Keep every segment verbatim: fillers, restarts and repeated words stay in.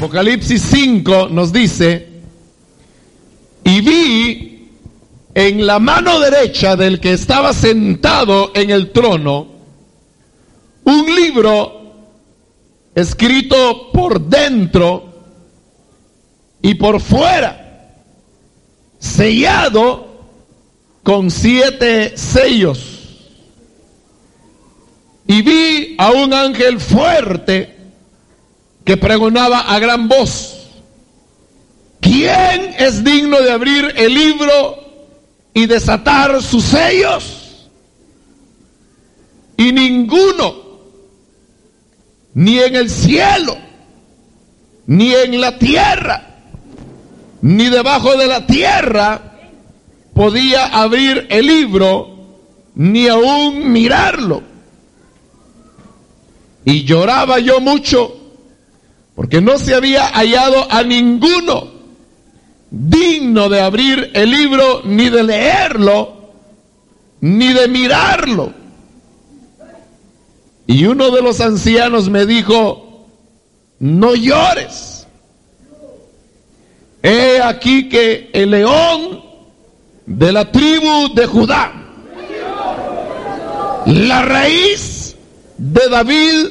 Apocalipsis cinco nos dice: y vi en la mano derecha del que estaba sentado en el trono un libro escrito por dentro y por fuera, sellado con siete sellos. Y vi a un ángel fuerte que pregonaba a gran voz: ¿quién es digno de abrir el libro y desatar sus sellos? Y ninguno, ni en el cielo, ni en la tierra, ni debajo de la tierra, podía abrir el libro, ni aún mirarlo. Y lloraba yo mucho, porque no se había hallado a ninguno digno de abrir el libro, ni de leerlo, ni de mirarlo. Y uno de los ancianos me dijo: no llores. He aquí que el león de la tribu de Judá, la raíz de David,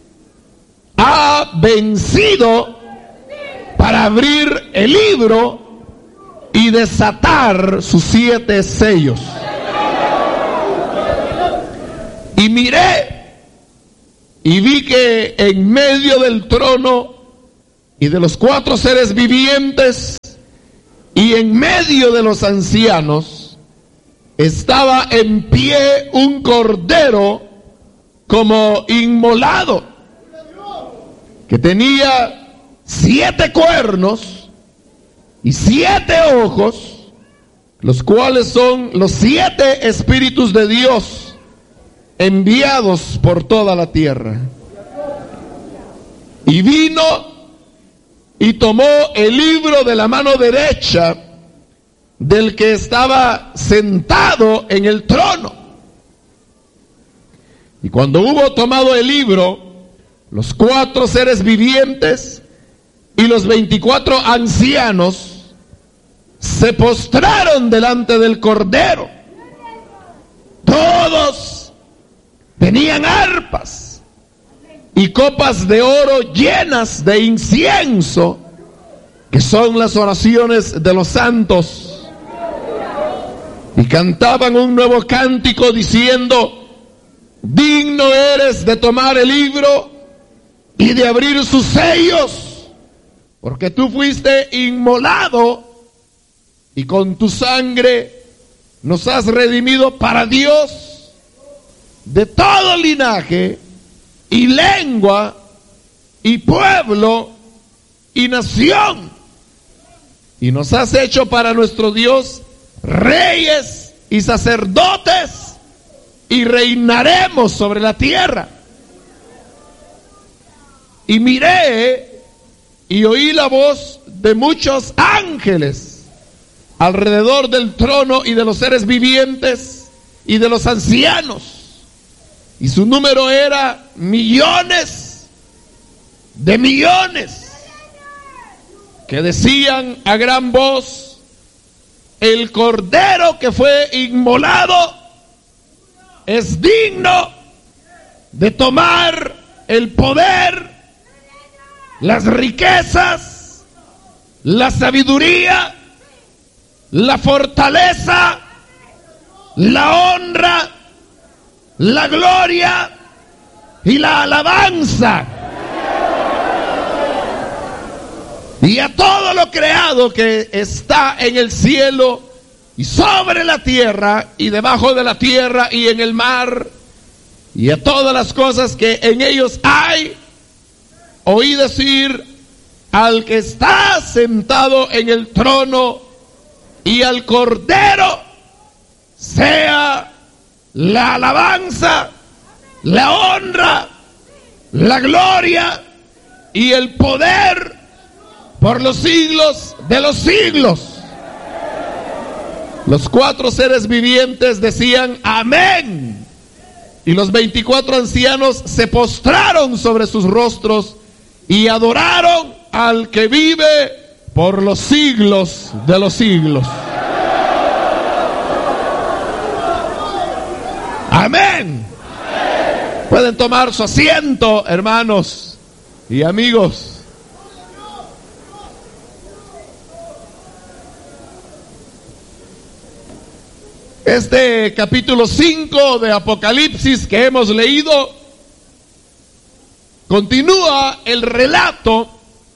ha vencido para abrir el libro y desatar sus siete sellos. Y miré y vi que en medio del trono y de los cuatro seres vivientes y en medio de los ancianos estaba en pie un cordero como inmolado, que tenía siete cuernos y siete ojos, los cuales son los siete espíritus de Dios enviados por toda la tierra. Y vino y tomó el libro de la mano derecha del que estaba sentado en el trono. Y cuando hubo tomado el libro, los cuatro seres vivientes y los veinticuatro ancianos se postraron delante del Cordero. Todos tenían arpas y copas de oro llenas de incienso, que son las oraciones de los santos. Y cantaban un nuevo cántico diciendo: digno eres de tomar el libro y de abrir sus sellos, porque tú fuiste inmolado y con tu sangre nos has redimido para Dios de todo linaje y lengua y pueblo y nación, y nos has hecho para nuestro Dios reyes y sacerdotes, y reinaremos sobre la tierra. Y miré y oí la voz de muchos ángeles alrededor del trono y de los seres vivientes y de los ancianos, y su número era millones de millones, que decían a gran voz: el Cordero que fue inmolado es digno de tomar el poder, las riquezas, la sabiduría, la fortaleza, la honra, la gloria y la alabanza. Y a todo lo creado que está en el cielo y sobre la tierra y debajo de la tierra y en el mar, y a todas las cosas que en ellos hay, oí decir al que está sentado en el trono y al Cordero: sea la alabanza, la honra, la gloria y el poder por los siglos de los siglos. Los cuatro seres vivientes decían: amén. Y los veinticuatro ancianos se postraron sobre sus rostros y adoraron al que vive por los siglos de los siglos. Amén. Pueden tomar su asiento, hermanos y amigos. Este capítulo cinco de Apocalipsis que hemos leído continúa el relato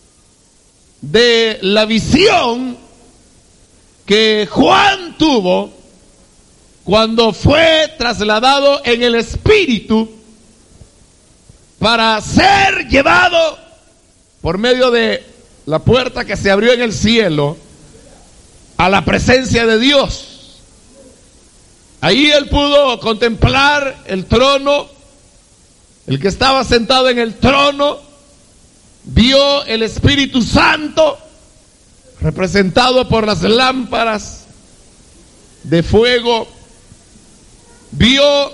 de la visión que Juan tuvo cuando fue trasladado en el Espíritu para ser llevado por medio de la puerta que se abrió en el cielo a la presencia de Dios. Ahí él pudo contemplar el trono, el que estaba sentado en el trono, vio el Espíritu Santo representado por las lámparas de fuego, vio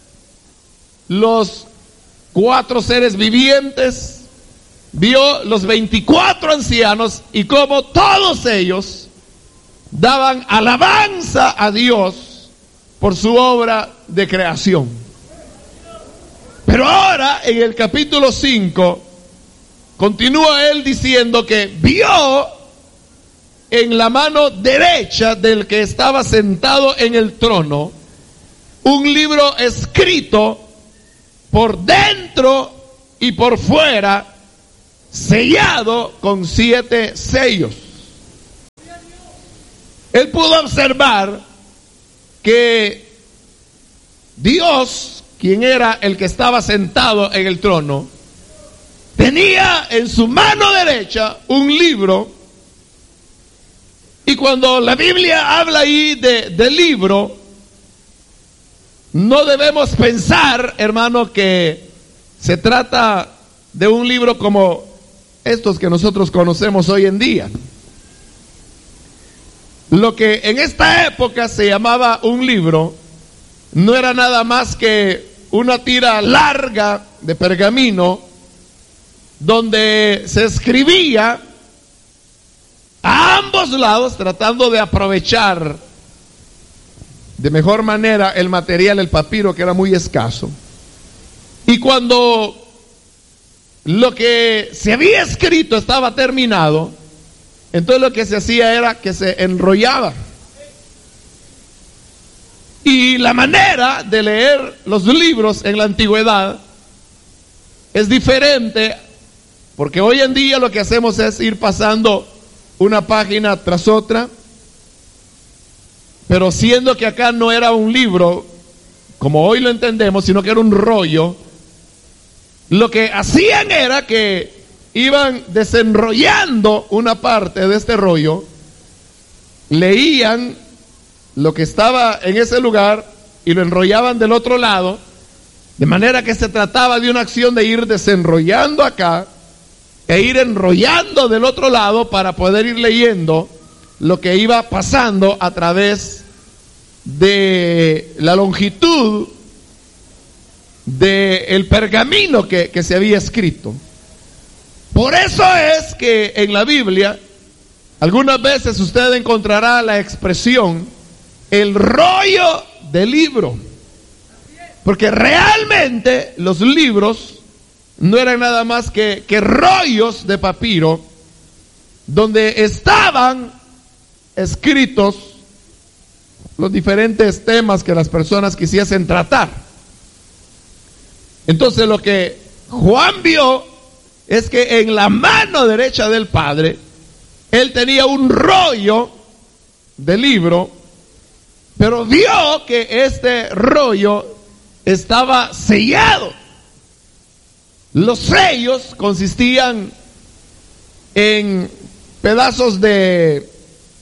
los cuatro seres vivientes, vio los veinticuatro ancianos y cómo todos ellos daban alabanza a Dios por su obra de creación. Pero ahora en el capítulo cinco continúa él diciendo que vio en la mano derecha del que estaba sentado en el trono un libro escrito por dentro y por fuera, sellado con siete sellos. Él pudo observar que Dios, quien era el que estaba sentado en el trono, tenía en su mano derecha un libro. Y cuando la Biblia habla ahí de, de libro, no debemos pensar, hermano, que se trata de un libro como estos que nosotros conocemos hoy en día. Lo que en esta época se llamaba un libro no era nada más que una tira larga de pergamino donde se escribía a ambos lados, tratando de aprovechar de mejor manera el material, el papiro, que era muy escaso. Y cuando lo que se había escrito estaba terminado, entonces lo que se hacía era que se enrollaba. Y la manera de leer los libros en la antigüedad es diferente, porque hoy en día lo que hacemos es ir pasando una página tras otra, pero siendo que acá no era un libro como hoy lo entendemos, sino que era un rollo, lo que hacían era que iban desenrollando una parte de este rollo, leían lo que estaba en ese lugar y lo enrollaban del otro lado, de manera que se trataba de una acción de ir desenrollando acá e ir enrollando del otro lado para poder ir leyendo lo que iba pasando a través de la longitud del pergamino que, que se había escrito. Por eso es que en la Biblia algunas veces usted encontrará la expresión el rollo del libro, porque realmente los libros no eran nada más que, que rollos de papiro donde estaban escritos los diferentes temas que las personas quisiesen tratar. Entonces lo que Juan vio es que en la mano derecha del Padre él tenía un rollo de libro, pero vio que este rollo estaba sellado. Los sellos consistían en pedazos de,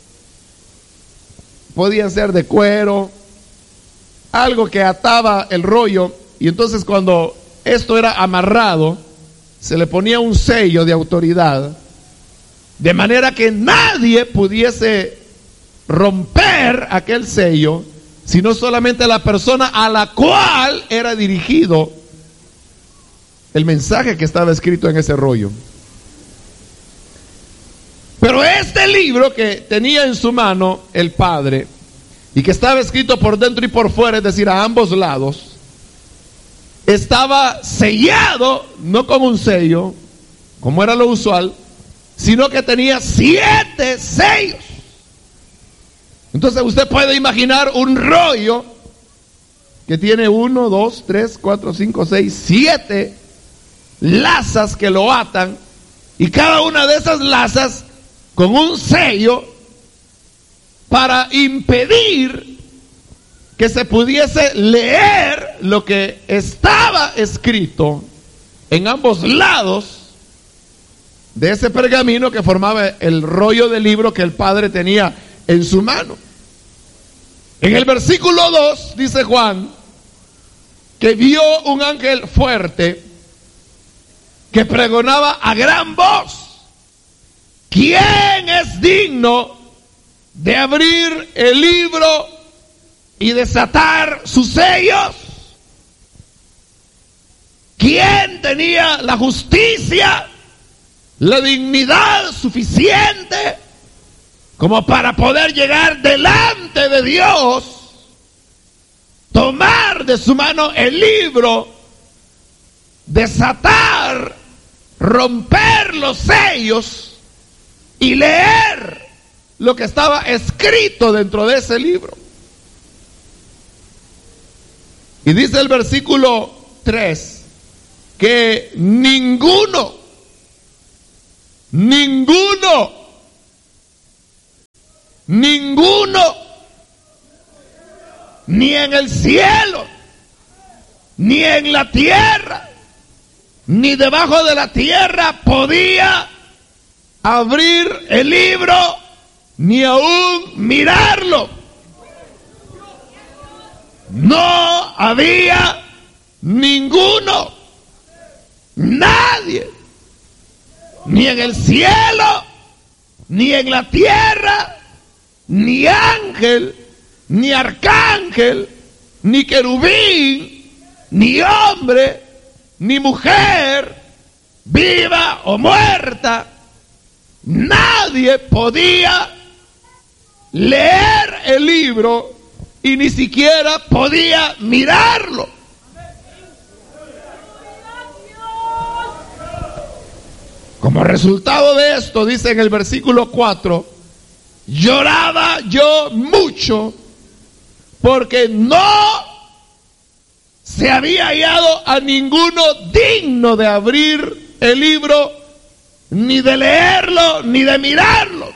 podían ser de cuero, algo que ataba el rollo, y entonces cuando esto era amarrado, se le ponía un sello de autoridad, de manera que nadie pudiese romper aquel sello, sino solamente la persona a la cual era dirigido el mensaje que estaba escrito en ese rollo. Pero este libro que tenía en su mano el Padre y que estaba escrito por dentro y por fuera, es decir, a ambos lados, estaba sellado, no con un sello, como era lo usual, sino que tenía siete sellos. Entonces usted puede imaginar un rollo que tiene uno, dos, tres, cuatro, cinco, seis, siete lazas que lo atan, y cada una de esas lazas con un sello para impedir que se pudiese leer lo que estaba escrito en ambos lados de ese pergamino que formaba el rollo del libro que el Padre tenía en su mano. En el versículo dos dice Juan que vio un ángel fuerte que pregonaba a gran voz: ¿quién es digno de abrir el libro y desatar sus sellos? ¿Quién tenía la justicia, la dignidad suficiente como para poder llegar delante de Dios, tomar de su mano el libro, desatar, romper los sellos y leer lo que estaba escrito dentro de ese libro? Y dice el versículo tres que ninguno, ninguno, ninguno, ni en el cielo, ni en la tierra, ni debajo de la tierra podía abrir el libro, ni aún mirarlo. No había ninguno, nadie, ni en el cielo, ni en la tierra, ni ángel, ni arcángel, ni querubín, ni hombre, ni mujer, viva o muerta. Nadie podía leer el libro y ni siquiera podía mirarlo. Como resultado de esto, dice en el versículo cuatro, lloraba yo mucho porque no se había hallado a ninguno digno de abrir el libro, ni de leerlo, ni de mirarlo.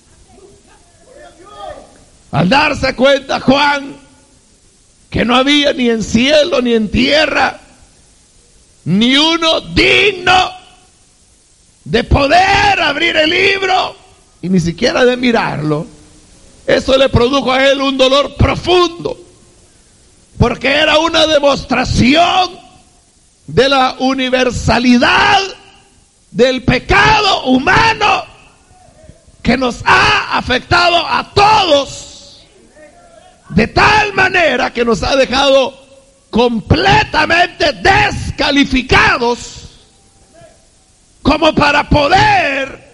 Al darse cuenta Juan que no había ni en cielo ni en tierra ni uno digno de poder abrir el libro y ni siquiera de mirarlo, eso le produjo a él un dolor profundo, porque era una demostración de la universalidad del pecado humano que nos ha afectado a todos de tal manera que nos ha dejado completamente descalificados como para poder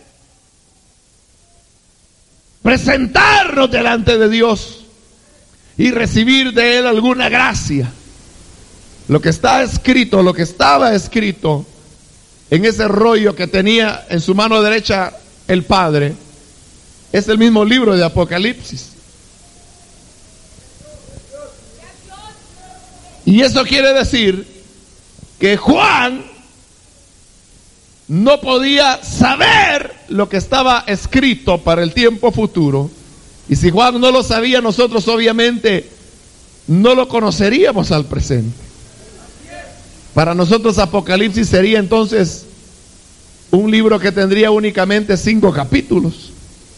presentarnos delante de Dios y recibir de Él alguna gracia. Lo que está escrito, lo que estaba escrito en ese rollo que tenía en su mano derecha el Padre, es el mismo libro de Apocalipsis. Y eso quiere decir que Juan no podía saber lo que estaba escrito para el tiempo futuro. Y si Juan no lo sabía, nosotros obviamente no lo conoceríamos al presente. Para nosotros Apocalipsis sería entonces un libro que tendría únicamente cinco capítulos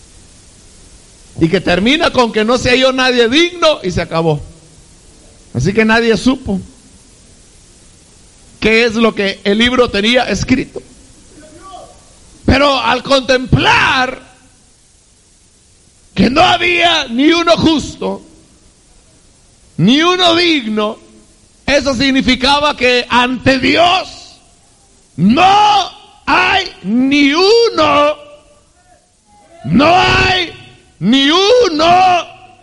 y que termina con que no se halló nadie digno y se acabó. Así que nadie supo qué es lo que el libro tenía escrito. Pero al contemplar que no había ni uno justo, ni uno digno, eso significaba que ante Dios no hay ni uno No hay ni uno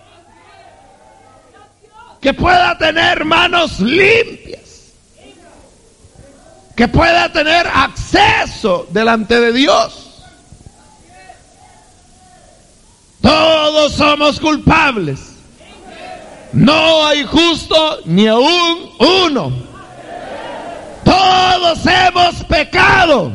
que pueda tener manos limpias, que pueda tener acceso delante de Dios. Todos somos culpables. No hay justo ni aún uno. Todos hemos pecado.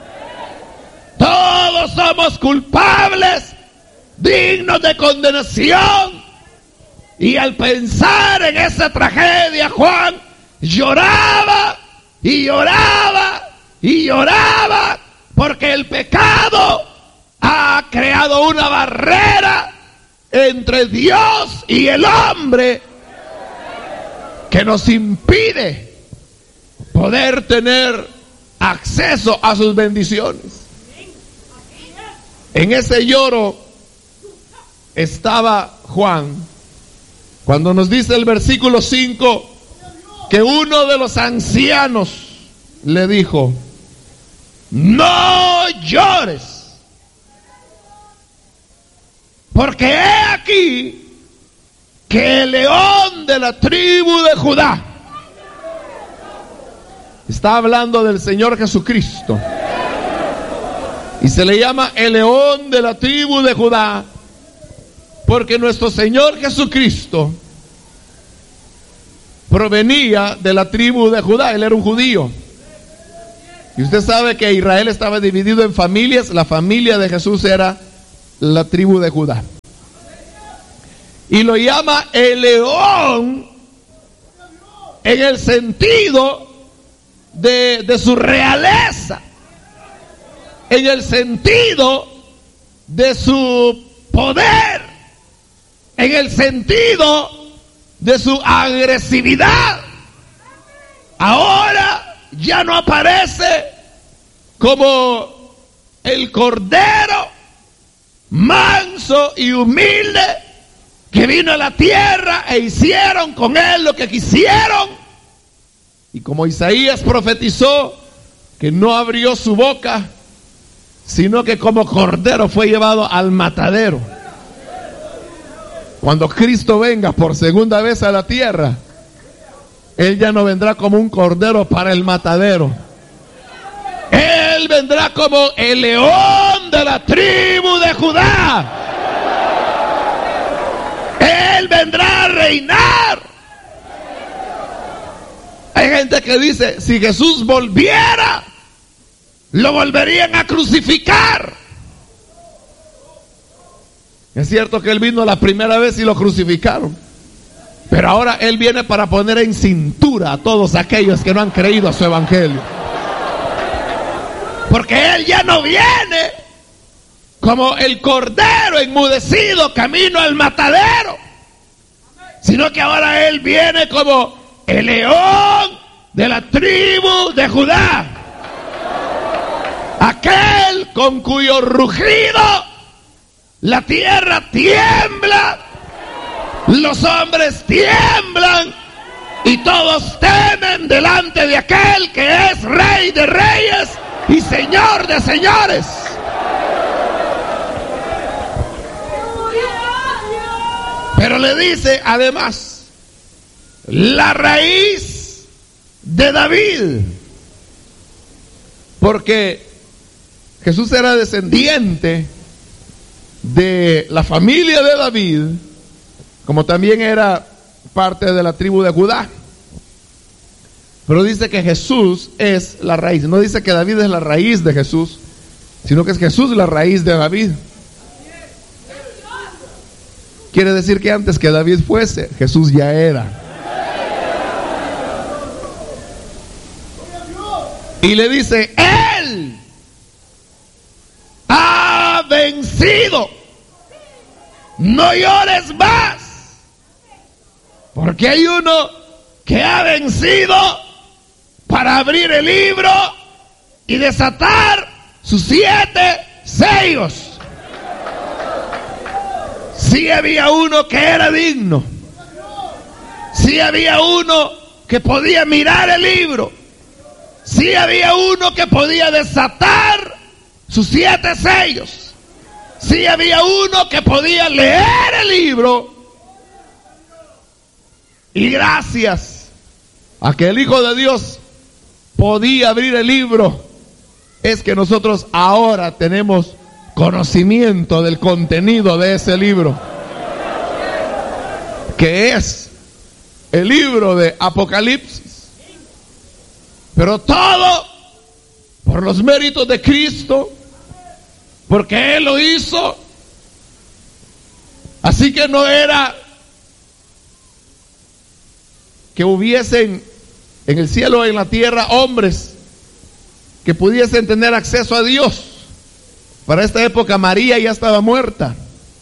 Todos somos culpables, dignos de condenación. Y al pensar en esa tragedia, Juan lloraba y lloraba y lloraba, porque el pecado ha creado una barrera entre Dios y el hombre que nos impide poder tener acceso a sus bendiciones. En ese lloro estaba Juan, cuando nos dice el versículo cinco que uno de los ancianos le dijo: no llores, porque he aquí que el león de la tribu de Judá, está hablando del Señor Jesucristo, y se le llama el león de la tribu de Judá, porque nuestro Señor Jesucristo provenía de la tribu de Judá. Él era un judío. Y usted sabe que Israel estaba dividido en familias. La familia de Jesús era la tribu de Judá. Y lo llama el león en el sentido de, de su realeza, en el sentido de su poder, en el sentido de su agresividad. Ahora ya no aparece como el cordero manso y humilde que vino a la tierra e hicieron con él lo que quisieron. Y como Isaías profetizó que no abrió su boca, sino que como cordero fue llevado al matadero. Cuando Cristo venga por segunda vez a la tierra, Él ya no vendrá como un cordero para el matadero. Él vendrá como el león de la tribu de Judá. Él vendrá a reinar. Hay gente que dice, si Jesús volviera, lo volverían a crucificar. Es cierto que Él vino la primera vez y lo crucificaron, pero ahora Él viene para poner en cintura a todos aquellos que no han creído a su evangelio. Porque Él ya no viene como el cordero enmudecido camino al matadero, sino que ahora Él viene como el león de la tribu de Judá, aquel con cuyo rugido la tierra tiembla, los hombres tiemblan y todos temen delante de aquel que es Rey de reyes y Señor de señores. Pero le dice además, la raíz de David, porque Jesús era descendiente de la familia de David, como también era parte de la tribu de Judá. Pero dice que Jesús es la raíz. No dice que David es la raíz de Jesús, sino que es Jesús la raíz de David. Quiere decir que antes que David fuese, Jesús ya era. Y le dice, Él ha vencido. No llores más, porque hay uno que ha vencido para abrir el libro y desatar sus siete sellos. Sí había uno que era digno. Sí había uno que podía mirar el libro. Sí había uno que podía desatar sus siete sellos. sí había uno que podía leer el libro. Y gracias a que el Hijo de Dios podía abrir el libro, es que nosotros ahora tenemos conocimiento del contenido de ese libro, que es el libro de Apocalipsis. Pero todo por los méritos de Cristo, porque Él lo hizo. Así que no era que hubiesen en el cielo o en la tierra hombres que pudiesen tener acceso a Dios. Para esta época María ya estaba muerta.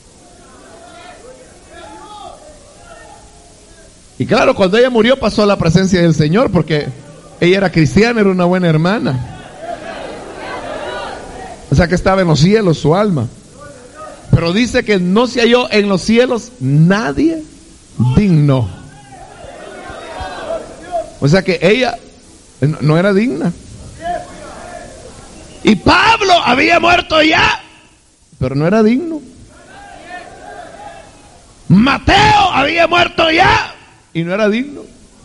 Y claro, cuando ella murió pasó a la presencia del Señor, porque ella era cristiana, era una buena hermana. O sea que estaba en los cielos su alma. Pero dice que no se halló en los cielos nadie digno. O sea que ella no era digna. Y Pablo había muerto ya, pero no era digno. Mateo había muerto ya y no era digno.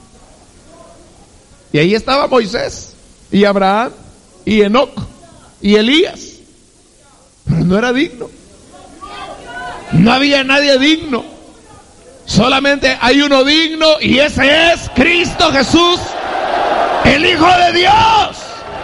Y ahí estaba Moisés y Abraham y Enoc y Elías, pero no era digno. No había nadie digno. Solamente hay uno digno, y ese es Cristo Jesús, el Hijo de Dios.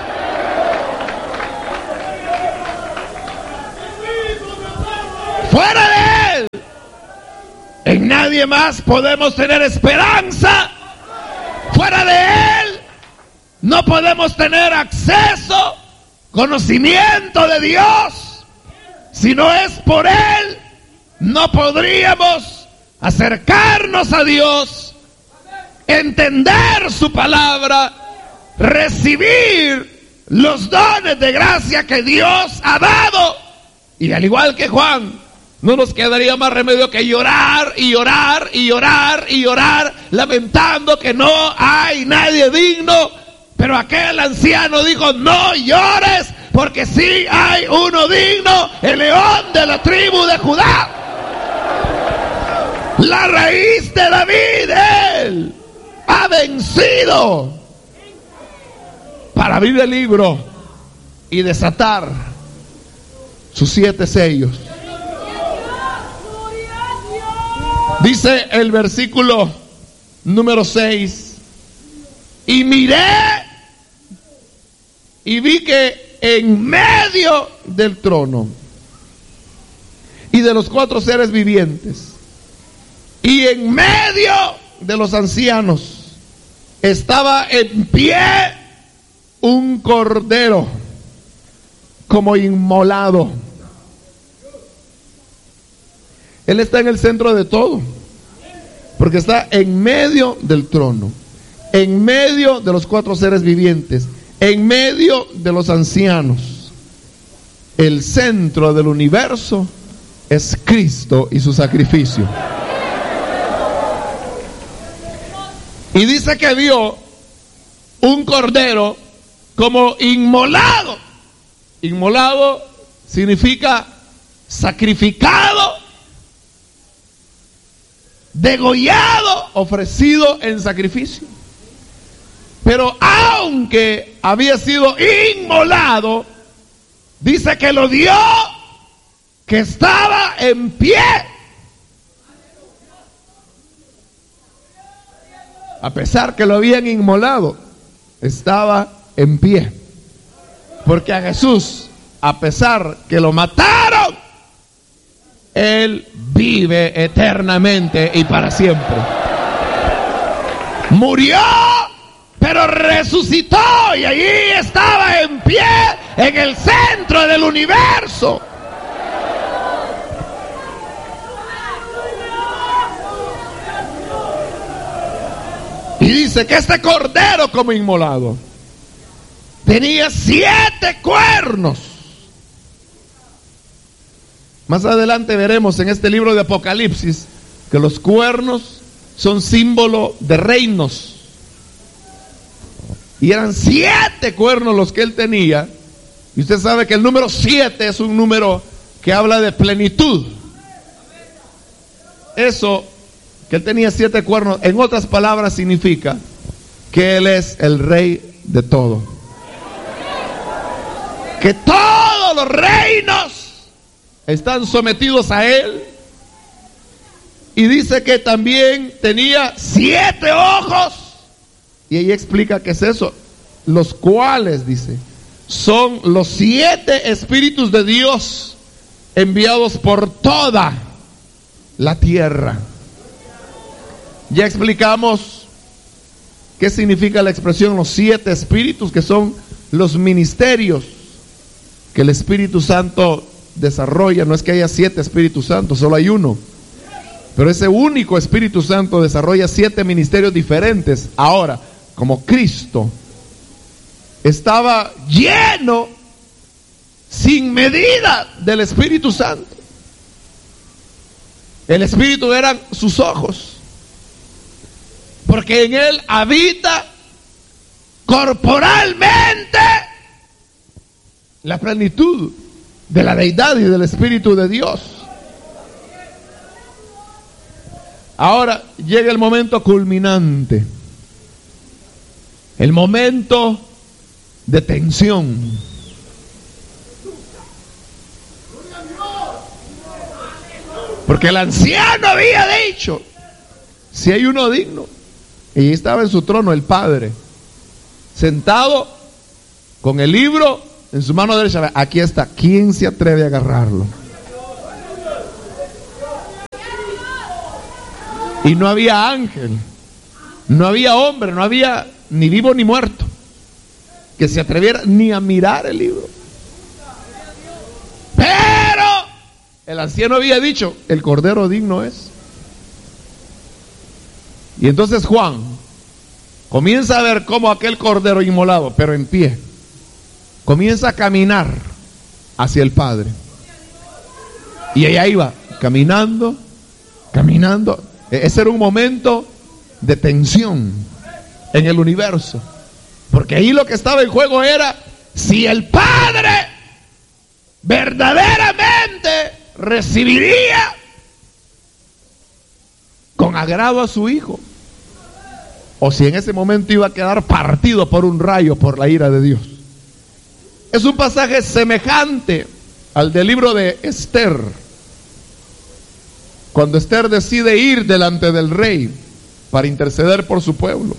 Fuera de Él, en nadie más podemos tener esperanza. Fuera de Él no podemos tener acceso, conocimiento de Dios. Si no es por Él, no podríamos acercarnos a Dios, entender su palabra, recibir los dones de gracia que Dios ha dado. Y al igual que Juan, no nos quedaría más remedio que llorar y llorar y llorar y llorar, lamentando que no hay nadie digno. Pero aquel anciano dijo: no llores, porque sí hay uno digno, el león de la tribu de Judá, la raíz de David. Él ha vencido para abrir el libro y desatar sus siete sellos. Dice el versículo número seis: y miré y vi que en medio del trono y de los cuatro seres vivientes y en medio de los ancianos estaba en pie un cordero como inmolado. Él está en el centro de todo, porque está en medio del trono, en medio de los cuatro seres vivientes, en medio de los ancianos. El centro del universo es Cristo y su sacrificio. Y dice que vio un cordero como inmolado. Inmolado significa sacrificado, degollado, ofrecido en sacrificio. Pero aunque había sido inmolado, dice que lo vio que estaba en pie. A pesar que lo habían inmolado, estaba en pie. Porque a Jesús, a pesar que lo mataron, Él vive eternamente y para siempre. Murió, pero resucitó, y allí estaba en pie en el centro del universo. Y dice que este cordero como inmolado tenía siete cuernos. Más adelante veremos en este libro de Apocalipsis que los cuernos son símbolo de reinos. Y eran siete cuernos los que él tenía. Y usted sabe que el número siete es un número que habla de plenitud. Eso, que él tenía siete cuernos, en otras palabras significa que él es el rey de todo. Que todos los reinos están sometidos a él. Y dice que también tenía siete ojos. Y ella explica qué es eso. Los cuales, dice, son los siete espíritus de Dios enviados por toda la tierra. Ya explicamos qué significa la expresión los siete espíritus, que son los ministerios que el Espíritu Santo desarrolla. No es que haya siete Espíritus Santos, solo hay uno. Pero ese único Espíritu Santo desarrolla siete ministerios diferentes. Ahora, como Cristo estaba lleno sin medida del Espíritu Santo, el Espíritu eran sus ojos, porque en él habita corporalmente la plenitud de la deidad y del Espíritu de Dios. Ahora llega el momento culminante, el momento de tensión. Porque el anciano había dicho: si hay uno digno. Y ahí estaba en su trono el Padre, sentado con el libro en su mano derecha. Aquí está. ¿Quién se atreve a agarrarlo? Y no había ángel, no había hombre, no había ni vivo ni muerto que se atreviera ni a mirar el libro. Pero el anciano había dicho: el Cordero digno es. Y entonces Juan comienza a ver cómo aquel Cordero inmolado, pero en pie, comienza a caminar hacia el Padre. Y ella iba caminando, caminando. Ese era un momento de tensión en el universo, porque ahí lo que estaba en juego era si el Padre verdaderamente recibiría con agrado a su Hijo, o si en ese momento iba a quedar partido por un rayo por la ira de Dios. Es un pasaje semejante al del libro de Esther, cuando Esther decide ir delante del rey para interceder por su pueblo.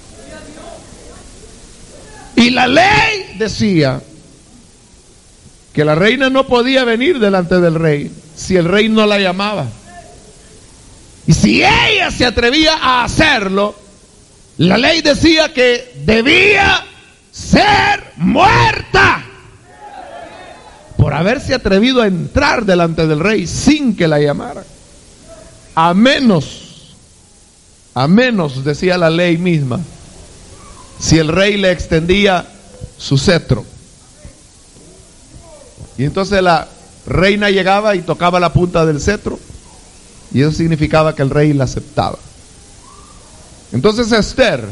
Y la ley decía que la reina no podía venir delante del rey si el rey no la llamaba. Y si ella se atrevía a hacerlo, la ley decía que debía ser muerta por haberse atrevido a entrar delante del rey sin que la llamara. A menos, a menos, decía la ley misma, si el rey le extendía su cetro. Y entonces la reina llegaba y tocaba la punta del cetro, y eso significaba que el rey la aceptaba. Entonces Esther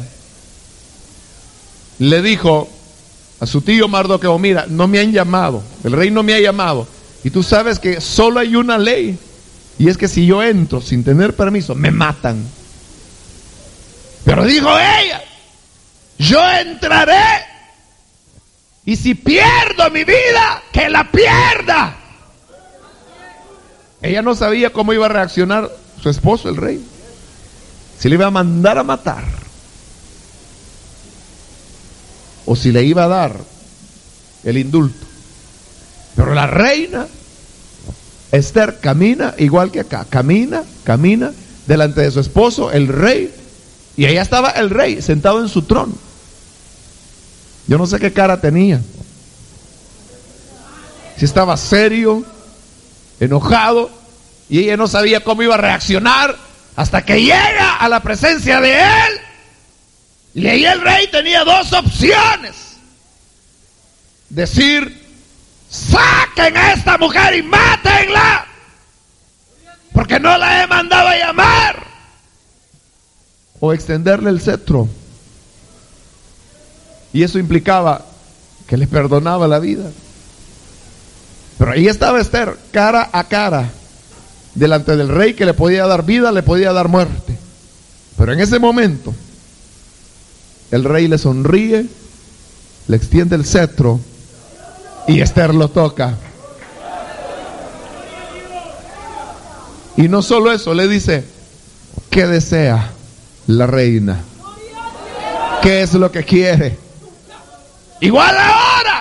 le dijo a su tío Mardoqueo: mira, no me han llamado, el rey no me ha llamado, y tú sabes que solo hay una ley, y es que si yo entro sin tener permiso, me matan. Pero dijo ella: yo entraré, y si pierdo mi vida, que la pierda. Ella no sabía cómo iba a reaccionar su esposo, el rey, si le iba a mandar a matar, o si le iba a dar el indulto. Pero la reina Esther camina igual que acá, camina, camina delante de su esposo, el rey, y allá estaba el rey sentado en su trono. Yo no sé qué cara tenía, si estaba serio, enojado, y ella no sabía cómo iba a reaccionar hasta que llega a la presencia de él. Y ahí el rey tenía dos opciones: decir: saquen a esta mujer y mátenla, porque no la he mandado a llamar, o extenderle el cetro. Y eso implicaba que le perdonaba la vida. Pero ahí estaba Esther, cara a cara, delante del rey que le podía dar vida, le podía dar muerte. Pero en ese momento, el rey le sonríe, le extiende el cetro y Esther lo toca. Y no solo eso, le dice, ¿qué desea la reina? ¿Qué es lo que quiere? Igual ahora.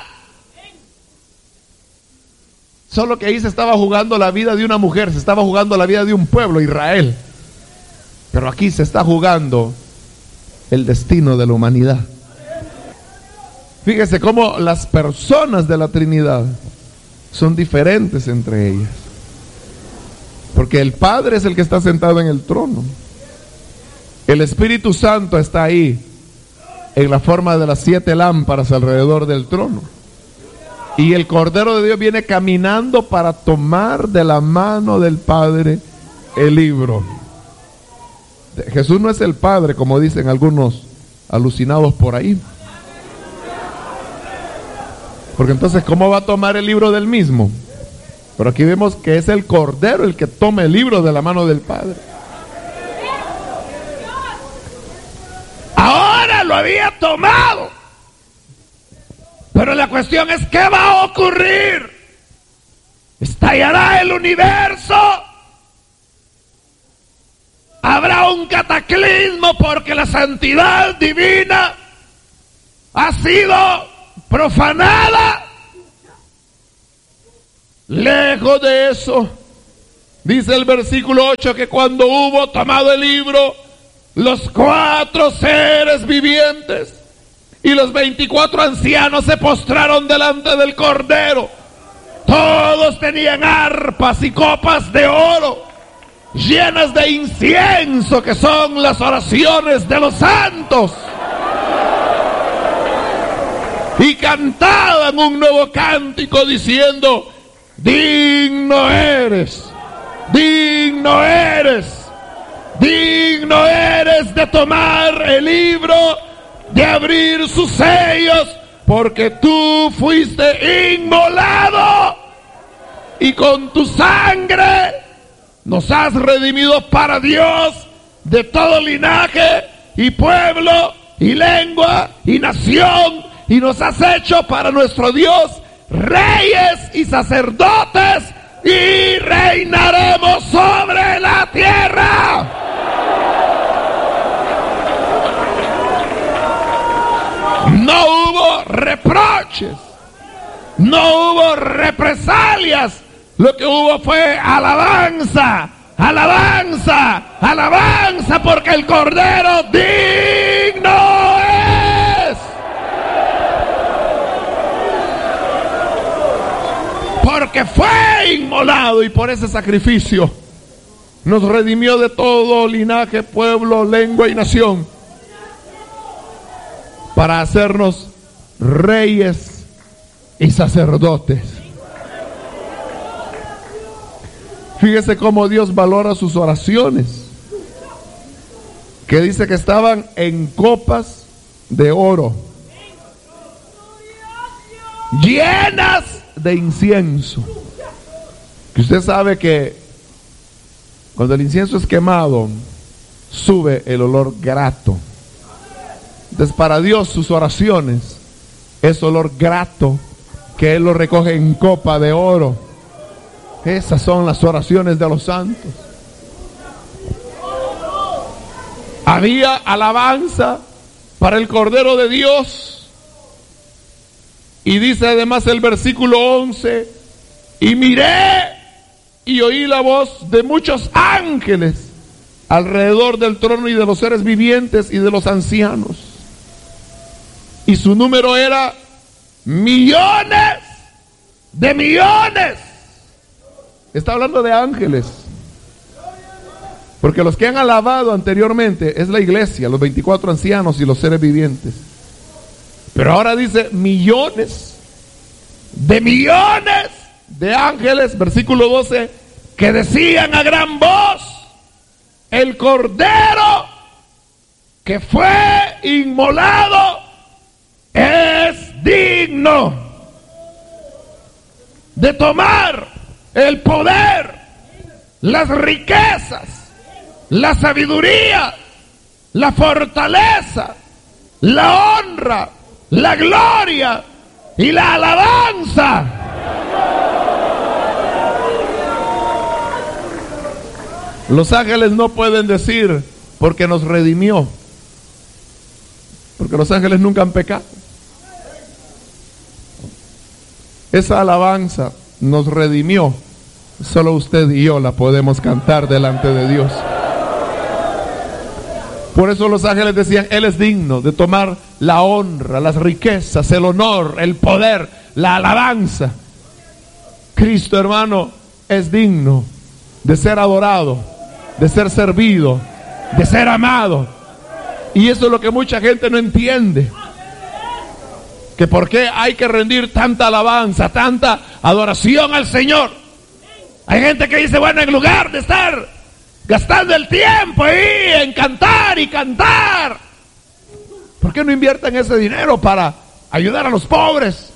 Solo que ahí se estaba jugando la vida de una mujer, se estaba jugando la vida de un pueblo, Israel. Pero aquí se está jugando el destino de la humanidad. Fíjese cómo las personas de la Trinidad son diferentes entre ellas. Porque el Padre es el que está sentado en el trono. El Espíritu Santo está ahí, en la forma de las siete lámparas alrededor del trono. Y el Cordero de Dios viene caminando para tomar de la mano del Padre el libro. Jesús no es el Padre, como dicen algunos alucinados por ahí. Porque entonces, ¿cómo va a tomar el libro del mismo? Pero aquí vemos que es el Cordero el que toma el libro de la mano del Padre. Ahora lo había tomado. Pero la cuestión es, ¿qué va a ocurrir? ¿Estallará el universo? ¿Habrá un cataclismo porque la santidad divina ha sido profanada? Lejos de eso, dice el versículo ocho, que cuando hubo tomado el libro, los cuatro seres vivientes y los veinticuatro ancianos se postraron delante del Cordero. Todos tenían arpas y copas de oro llenas de incienso, que son las oraciones de los santos, y cantaban un nuevo cántico diciendo: digno eres, digno eres, digno eres de tomar el libro, de abrir sus sellos, porque tú fuiste inmolado y con tu sangre nos has redimido para Dios de todo linaje y pueblo y lengua y nación, y nos has hecho para nuestro Dios reyes y sacerdotes, y reinaremos sobre la tierra. No hubo reproches, no hubo represalias. Lo que hubo fue alabanza, alabanza, alabanza, porque el Cordero digno es. Porque fue inmolado, y por ese sacrificio nos redimió de todo linaje, pueblo, lengua y nación, para hacernos reyes y sacerdotes. Fíjese cómo Dios valora sus oraciones, que dice que estaban en copas de oro, llenas de incienso. Que usted sabe que cuando el incienso es quemado, sube el olor grato. Entonces, para Dios sus oraciones es olor grato, que Él lo recoge en copa de oro. Esas son las oraciones de los santos. Había alabanza para el Cordero de Dios. Y dice además el versículo once: y miré y oí la voz de muchos ángeles alrededor del trono y de los seres vivientes y de los ancianos. Y su número era millones de millones. Está hablando de ángeles, porque los que han alabado anteriormente es la iglesia, los veinticuatro ancianos y los seres vivientes. Pero ahora dice millones de millones de ángeles, versículo doce, que decían a gran voz: el Cordero que fue inmolado es digno de tomar el poder, las riquezas, la sabiduría, la fortaleza, la honra, la gloria y la alabanza. Los ángeles no pueden decir porque nos redimió, porque los ángeles nunca han pecado. Esa alabanza nos redimió, solo usted y yo la podemos cantar delante de Dios. Por eso los ángeles decían, Él es digno de tomar la honra, las riquezas, el honor, el poder, la alabanza. Cristo, hermano, es digno de ser adorado, de ser servido, de ser amado. Y eso es lo que mucha gente no entiende. Que por qué hay que rendir tanta alabanza, tanta adoración al Señor. Hay gente que dice, bueno, en lugar de estar gastando el tiempo ahí en cantar y cantar, ¿por qué no invierten ese dinero para ayudar a los pobres?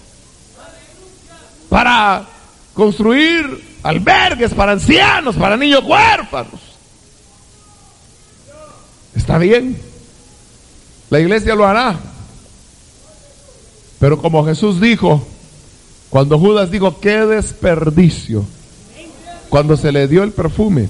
Para construir albergues para ancianos, para niños huérfanos. Está bien, la iglesia lo hará. Pero como Jesús dijo, cuando Judas dijo, qué desperdicio, cuando se le dio el perfume,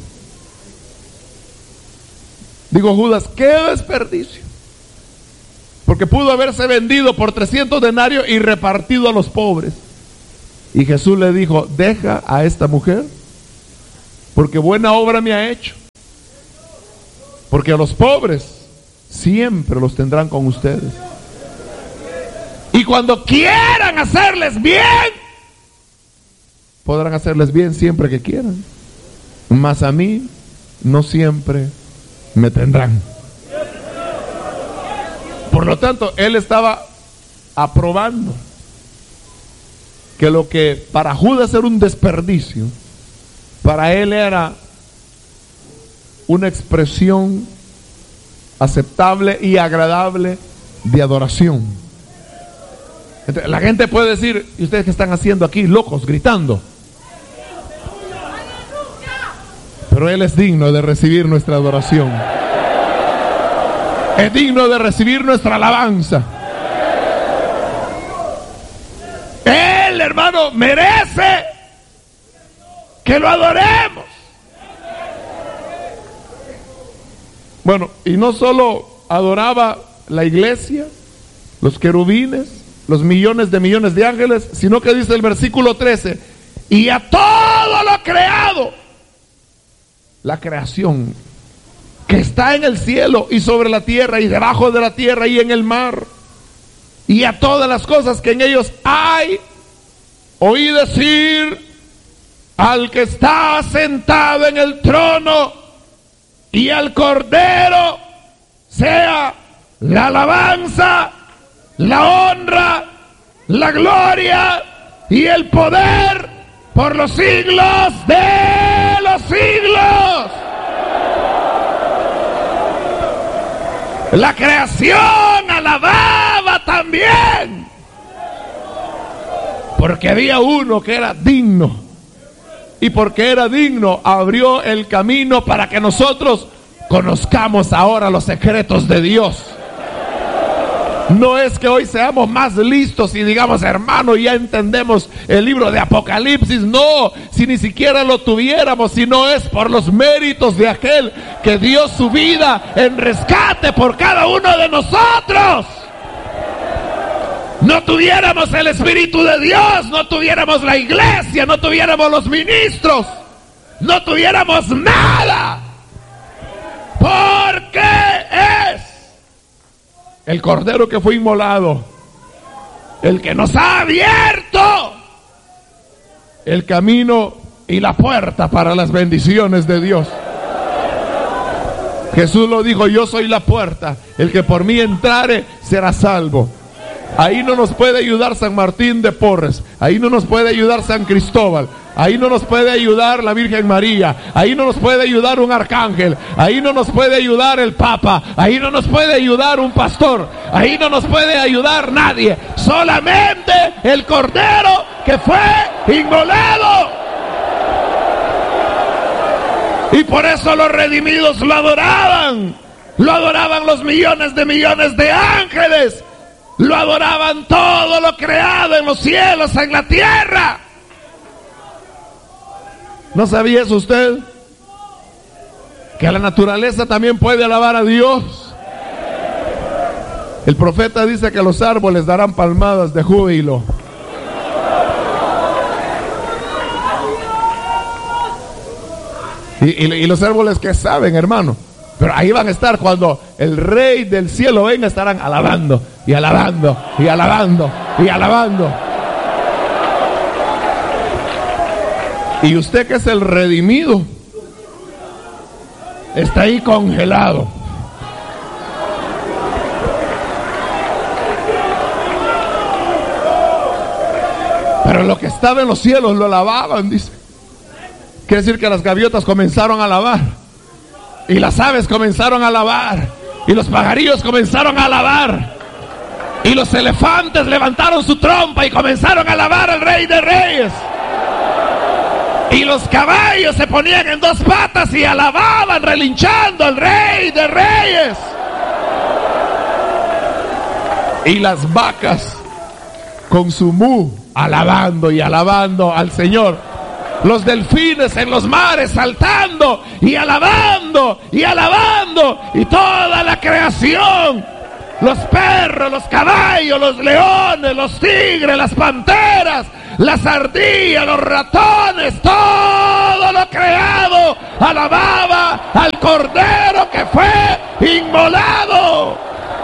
digo Judas, qué desperdicio, porque pudo haberse vendido por trescientos denarios y repartido a los pobres. Y Jesús le dijo, deja a esta mujer, porque buena obra me ha hecho, porque a los pobres siempre los tendrán con ustedes. Y cuando quieran hacerles bien, podrán hacerles bien siempre que quieran. Mas a mí no siempre me tendrán. Por lo tanto, él estaba aprobando que lo que para Judas era un desperdicio, para él era una expresión aceptable y agradable de adoración. Entonces, la gente puede decir, ¿y ustedes qué están haciendo aquí, locos, gritando? Pero Él es digno de recibir nuestra adoración. Es digno de recibir nuestra alabanza. Él, hermano, merece que lo adoremos. Bueno, y no solo adoraba la iglesia, los querubines, los millones de millones de ángeles, sino que dice el versículo trece, y a todo lo creado, la creación que está en el cielo y sobre la tierra y debajo de la tierra y en el mar, y a todas las cosas que en ellos hay, oí decir al que está sentado en el trono y al Cordero sea la alabanza, la honra, la gloria y el poder por los siglos de los siglos. La creación alababa también, porque había uno que era digno, y porque era digno abrió el camino para que nosotros conozcamos ahora los secretos de Dios. No es que hoy seamos más listos y digamos, hermano, ya entendemos el libro de Apocalipsis. No, si ni siquiera lo tuviéramos, si no es por los méritos de aquel que dio su vida en rescate por cada uno de nosotros. No tuviéramos el Espíritu de Dios, no tuviéramos la iglesia, no tuviéramos los ministros, no tuviéramos nada. Porque es el Cordero que fue inmolado, el que nos ha abierto el camino y la puerta para las bendiciones de Dios. Jesús lo dijo, yo soy la puerta, el que por mí entrare será salvo. Ahí no nos puede ayudar San Martín de Porres, ahí no nos puede ayudar San Cristóbal, ahí no nos puede ayudar la Virgen María, ahí no nos puede ayudar un arcángel, ahí no nos puede ayudar el Papa, ahí no nos puede ayudar un pastor, ahí no nos puede ayudar nadie, solamente el Cordero que fue inmolado. Y por eso los redimidos lo adoraban. Lo adoraban los millones de millones de ángeles. Lo adoraban todo lo creado en los cielos, en la tierra. ¿No sabía eso usted? Que la naturaleza también puede alabar a Dios. El profeta dice que los árboles darán palmadas de júbilo. Y, y, y los árboles que saben, hermano. Pero ahí van a estar cuando el Rey del cielo venga, estarán alabando y alabando y alabando y alabando. Y usted, que es el redimido, está ahí congelado. Pero lo que estaba en los cielos lo alababan, dice. Quiere decir que las gaviotas comenzaron a alabar, y las aves comenzaron a alabar, y los pajarillos comenzaron a alabar, y los elefantes levantaron su trompa y comenzaron a alabar al Rey de Reyes. Y los caballos se ponían en dos patas y alababan, relinchando al Rey de Reyes. Y las vacas con su mu, alabando y alabando al Señor. Los delfines en los mares saltando y alabando y alabando. Y toda la creación, los perros, los caballos, los leones, los tigres, las panteras, las ardillas, los ratones, todo lo creado alababa al Cordero que fue inmolado.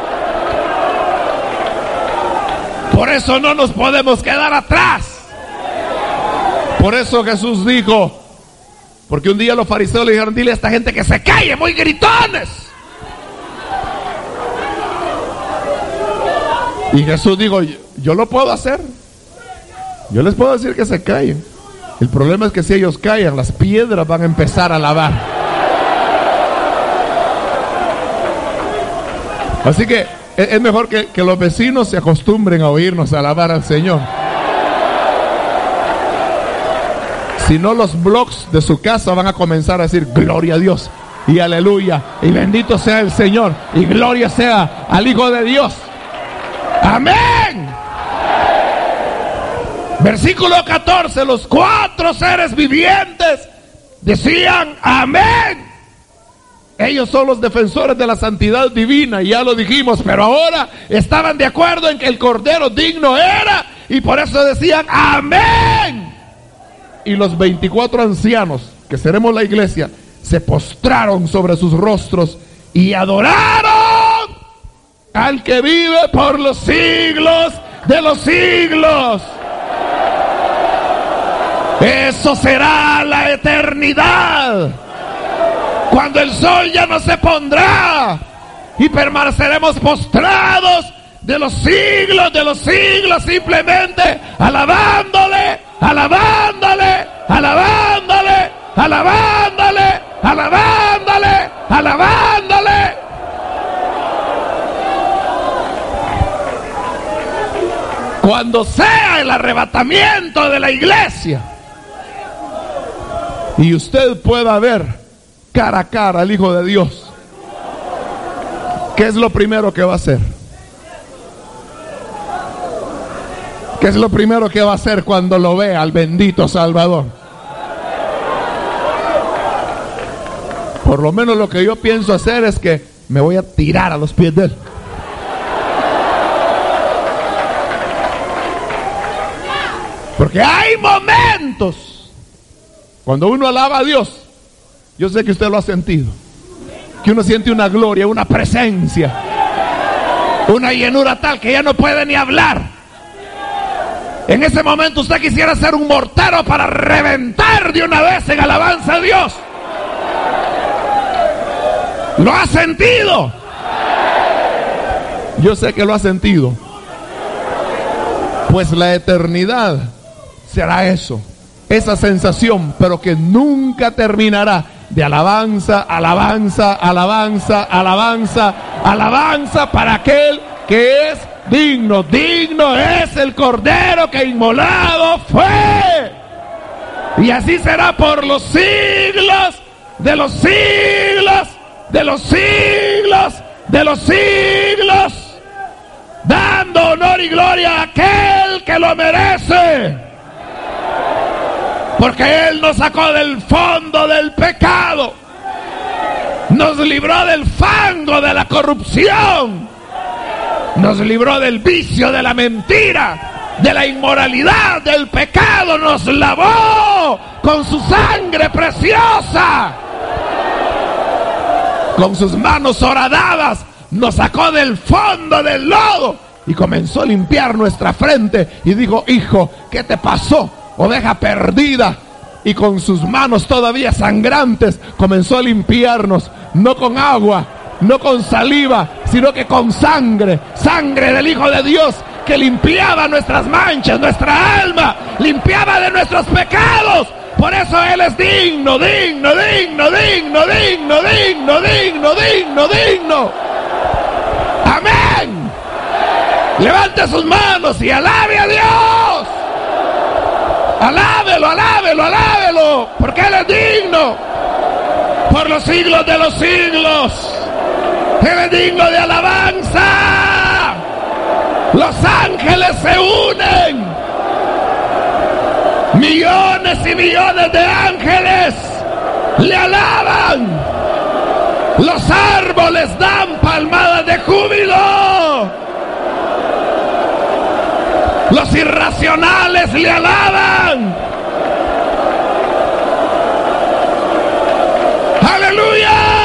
Por eso no nos podemos quedar atrás. Por eso Jesús dijo, porque un día los fariseos le dijeron: dile a esta gente que se calle, muy gritones. Y Jesús dijo: yo, yo lo puedo hacer. Yo les puedo decir que se callen. El problema es que si ellos callan, las piedras van a empezar a alabar. Así que es, es mejor que, que los vecinos se acostumbren a oírnos alabar al Señor. Si no, los blogs de su casa van a comenzar a decir: gloria a Dios y aleluya y bendito sea el Señor y gloria sea al Hijo de Dios. Amén. Versículo catorce: los cuatro seres vivientes decían amén. Ellos son los defensores de la santidad divina, y ya lo dijimos, pero ahora estaban de acuerdo en que el Cordero digno era, y por eso decían amén. Y los veinticuatro ancianos, que seremos la iglesia, se postraron sobre sus rostros y adoraron al que vive por los siglos de los siglos. Eso será la eternidad, cuando el sol ya no se pondrá y permaneceremos postrados de los siglos de los siglos, simplemente alabándole, alabándole, alabándole, alabándole, alabándole, alabándole. Cuando sea el arrebatamiento de la iglesia y usted pueda ver cara a cara al Hijo de Dios, ¿qué es lo primero que va a hacer? ¿Qué es lo primero que va a hacer cuando lo vea al bendito Salvador? Por lo menos lo que yo pienso hacer es que me voy a tirar a los pies de él. Porque hay momentos cuando uno alaba a Dios, yo sé que usted lo ha sentido, que uno siente una gloria, una presencia, una llenura tal que ya no puede ni hablar. En ese momento usted quisiera ser un mortero para reventar de una vez en alabanza a Dios. ¿Lo ha sentido? Yo sé que lo ha sentido. Pues la eternidad será eso, esa sensación, pero que nunca terminará, de alabanza, alabanza, alabanza, alabanza, alabanza para aquel que es digno, digno es el Cordero que inmolado fue. Y así será por los siglos de los siglos, de los siglos, de los siglos, dando honor y gloria a aquel que lo merece. Porque Él nos sacó del fondo del pecado, nos libró del fango de la corrupción, nos libró del vicio de la mentira, de la inmoralidad, del pecado, nos lavó con su sangre preciosa. Con sus manos horadadas nos sacó del fondo del lodo y comenzó a limpiar nuestra frente y dijo: hijo, ¿qué te pasó, oveja perdida? Y con sus manos todavía sangrantes comenzó a limpiarnos, no con agua, no con saliva, sino que con sangre, sangre del Hijo de Dios, que limpiaba nuestras manchas, nuestra alma, limpiaba de nuestros pecados. Por eso Él es digno, digno, digno, digno, digno, digno, digno, digno, digno. Amén. Levante sus manos y alabe a Dios. Alábelo, alábelo, alábelo, porque Él es digno. Por los siglos de los siglos. Él es digno de alabanza. Los ángeles se unen. Millones y millones de ángeles le alaban. Los árboles dan palmadas de júbilo. Los irracionales le alaban. ¡Aleluya!